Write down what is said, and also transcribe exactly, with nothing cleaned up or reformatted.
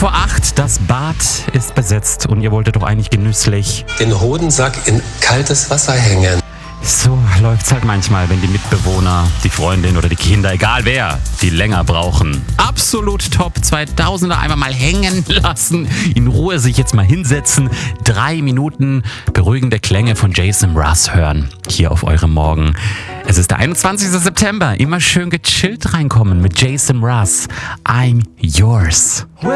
vor acht, das Bad ist besetzt und ihr wolltet doch eigentlich genüsslich. Den Hodensack in kaltes Wasser hängen. So läuft's halt manchmal, wenn die Mitbewohner, die Freundin oder die Kinder, egal wer, die länger brauchen. Absolut top, zweitausender einfach mal hängen lassen, in Ruhe sich jetzt mal hinsetzen, drei Minuten beruhigende Klänge von Jason Mraz hören, hier auf eurem Morgen. Es ist der einundzwanzigster September, immer schön gechillt reinkommen mit Jason Mraz. I'm yours.